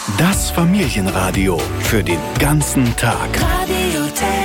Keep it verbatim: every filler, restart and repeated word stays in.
Das Familienradio für den ganzen Tag. Radio Teddy.